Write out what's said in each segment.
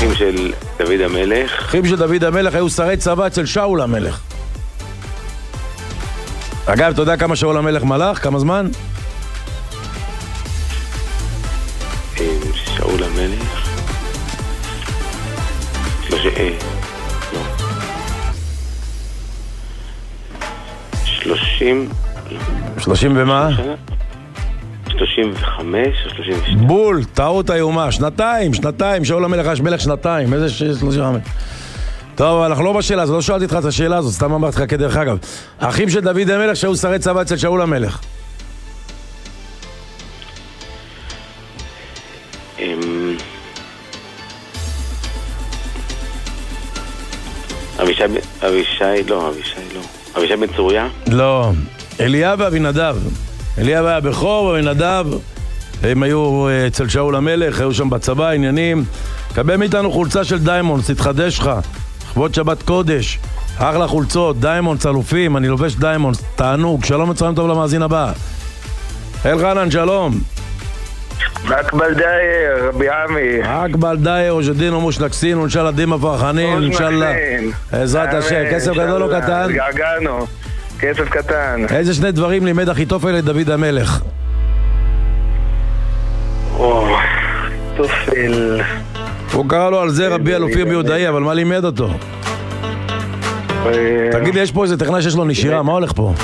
האחים של דוד המלך. האחים של דוד המלך היו שרי צבא אצל שאול המלך. אגב, אתה יודע כמה שאול המלך מלך? כמה זמן? שאול המלך? 30 ומה? 35 או 32? בול, טעות איומה. שנתיים, שאול המלך היה מלך שנתיים. איזה 35? טוב, אנחנו לא בשאלה הזאת, לא שאלתי אותך את השאלה הזאת, סתם אמרתי לך כדרך אגב. האחים של דוד המלך שהיו שרי צבא אצל שאול המלך. אבישי בן צוריה? לא, אליאב ואבינדב. אליאב היה בכור ואבינדב, הם היו אצל שאול המלך, היו שם בצבא, עניינים. קבל מאיתנו חולצה של דיימונדס, תתחדש לך, לכבוד שבת קודש, אחלה חולצות, דיימונדס, אלופים, אני לובש דיימונדס, תענוג, שלום מצרים טוב למאזין הבא. אלחנן, שלום. אקבל דייר, רבי עמי. אקבל דייר, ושדין ומושלקסין, ונשאלה דימה פרחנין, ונשאלה עזרת השם, כסף גדול או קטן? געגענו, כסף קטן. איזה שני דברים לימד אחיתופל את דוד המלך? אחיתופל. הוא קרא לו על זה רבי אלופים ביודעי, אבל מה לימד אותו? תגיד לי, יש פה איזה טכנאי שיש לו נשירה, מה הולך פה?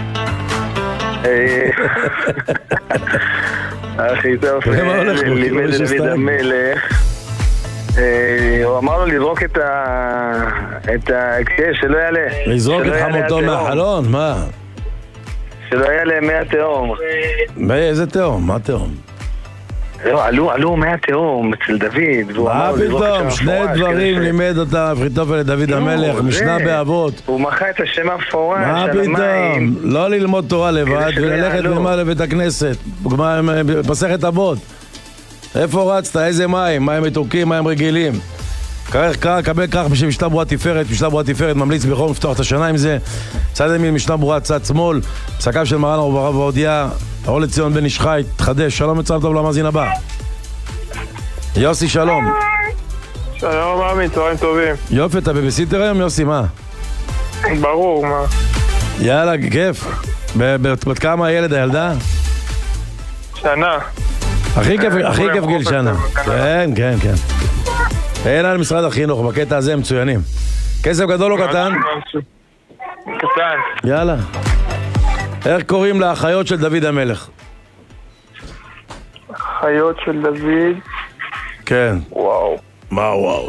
אחיתופל לימד את דוד המלך, הוא אמר לו לזרוק את ההקש, שלא יעלה. לזרוק את חמותו מהחלון? מה? שלא יעלה מי התהום. איזה תהום? מה תהום? עלו מי התהום אצל דוד. מה פתאום? שני דברים לימד אותה אחיתופל לדוד המלך, משנה באבות. הוא מחה את השם המפורש מה על המים. פתאום? לא ללמוד תורה לבד וללכת למה לבית הכנסת, מסכת אבות. איפה רצת? איזה מים? מים מתוקים, מים רגילים. קבל כך בשביל משנה ברורה תפארת. משנה ברורה תפארת ממליץ בכל לפתוח את השנה עם זה. צד ימין משנה ברורה צד שמאל, פסקיו של מרן הרב עובדיה, אור לציון בן איש חי, תחדש. שלום מצב טוב למאזין הבא. יוסי, שלום. שלום עמי, צהריים טובים. יופי, אתה בבסיטר היום יוסי, מה? ברור, מה? יאללה, כיף. בת כמה הילד, הילדה? שנה. הכי כיף גיל שנה. כן. אין על משרד החינוך, בקטע הזה מצוינים. כסף גדול או קטן? קטן. יאללה. איך קוראים לאחיות של דוד המלך? אחיות של דוד? כן. וואו. מה וואו?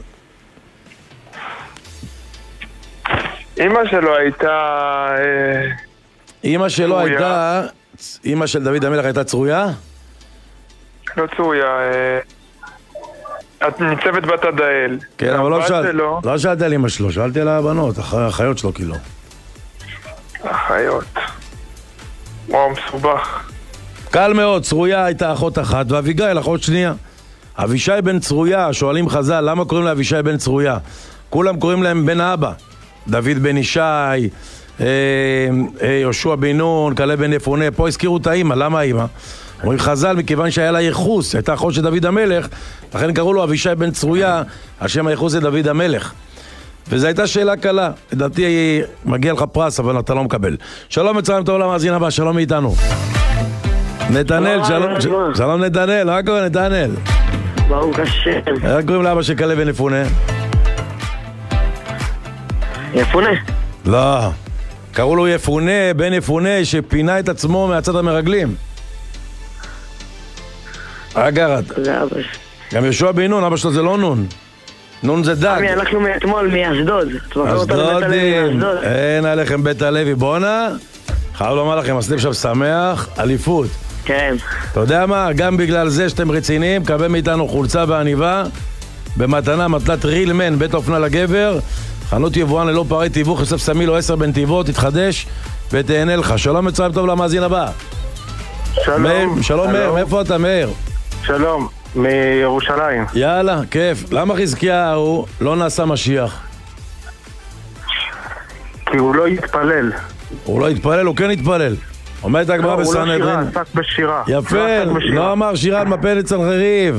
אמא שלו הייתה... אמא של דוד המלך הייתה צרויה? לא צרויה, את ניצבת בת הדאל. כן, אבל לא שאלתי על אמא שלו, שאלתי על הבנות, האחיות שלו כאילו. אחיות. וואו, מסובך. קל מאוד, צרויה הייתה אחות אחת ואביגיל אחות שנייה. אבישי בן צרויה, שואלים חז"ל, למה קוראים לה אבישי בן צרויה? כולם קוראים להם בן אבא. דוד בן ישי, יהושע בן נון, כלב בן יפונה, פה הזכירו את האמא, למה האמא? אומרים חז"ל, מכיוון שהיה לה ייחוס, הייתה אחות של דוד המלך, לכן קראו לו אבישי בן צרויה, השם הייחוס זה דוד המלך. וזו הייתה שאלה קלה, לדעתי מגיע לך פרס, אבל אתה לא מקבל. שלום מצרים טוב למאזין הבא, שלום מאיתנו. נתנאל, שלום נתנאל, מה קורה נתנאל? ברוך השם. איך קוראים לאבא של כלב בן יפונה? יפונה? לא, קראו לו יפונה, בן יפונה, שפינה את עצמו מהצד המרגלים. אגרד. גם יהושע בן נון, אבא שלו זה לא נון. נון זה דג. עמי, אנחנו מאתמול מאשדוד. אשדודים, אין עליכם בית הלוי. בונה, חייב לומר לכם, הסניף שם שמח, אליפות. כן. אתה יודע מה? גם בגלל זה שאתם רציניים, קבל מאיתנו חולצה בעניבה, במתנה, מטלת רילמן, בית אופנה לגבר, חנות יבואן ללא פערי תיווך, יוסף סמיל או 10 בנתיבות, תתחדש ותהנה לך. שלום מצרים טוב למאזין הבא. שלום. שלום מאיר, מאיפה אתה מאיר? שלום, מירושלים. יאללה, כיף. למה חזקיהו לא נעשה משיח? כי הוא לא יתפלל. הוא לא יתפלל, הוא כן יתפלל. עומד הגמרא בסנהדרין. הוא לא שירה, עסק בשירה. יפה, לא אמר שירת מפלת סנחריב.